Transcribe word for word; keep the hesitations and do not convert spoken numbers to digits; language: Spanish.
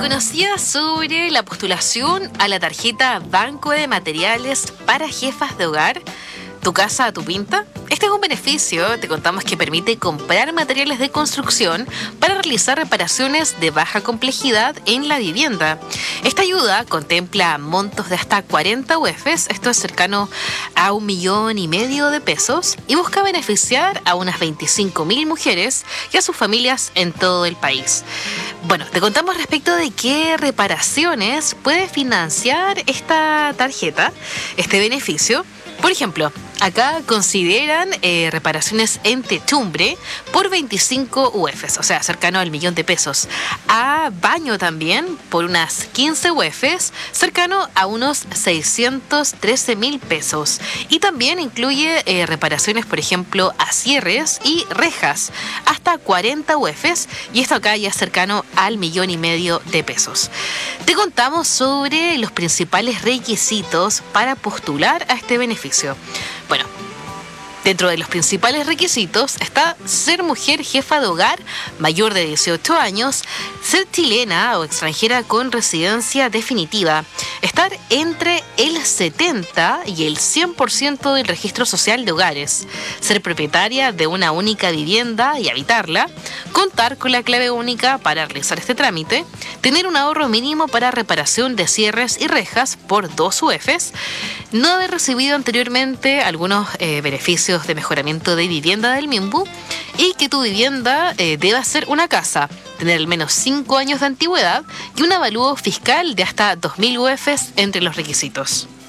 ¿Conocías sobre la postulación a la tarjeta Banco de Materiales para Jefas de Hogar? ¿Tu casa a tu pinta? Este es un beneficio, te contamos, que permite comprar materiales de construcción para realizar reparaciones de baja complejidad en la vivienda. Esta ayuda contempla montos de hasta cuarenta U E Fs, esto es cercano a un millón y medio de pesos, y busca beneficiar a unas veinticinco mil mujeres y a sus familias en todo el país. Bueno, te contamos respecto de qué reparaciones puede financiar esta tarjeta, este beneficio. Por ejemplo, acá consideran eh, reparaciones en techumbre por veinticinco U E Fs, o sea, cercano al millón de pesos. A baño también por unas quince U E Fs, cercano a unos seiscientos trece mil pesos. Y también incluye eh, reparaciones, por ejemplo, a cierres y rejas, hasta cuarenta U E Fs, y esto acá ya es cercano al millón y medio de pesos. Te contamos sobre los principales requisitos para postular a este beneficio. Bueno, dentro de los principales requisitos está ser mujer jefa de hogar mayor de dieciocho años, ser chilena o extranjera con residencia definitiva, estar entre el setenta y el cien por ciento del registro social de hogares, ser propietaria de una única vivienda y habitarla, contar con la clave única para realizar este trámite, tener un ahorro mínimo para reparación de cierres y rejas por dos U E Fs, no haber recibido anteriormente algunos eh, beneficios de mejoramiento de vivienda del MIMBU, y que tu vivienda eh, deba ser una casa, tener al menos cinco años de antigüedad y un avalúo fiscal de hasta dos mil U E Fs entre los requisitos.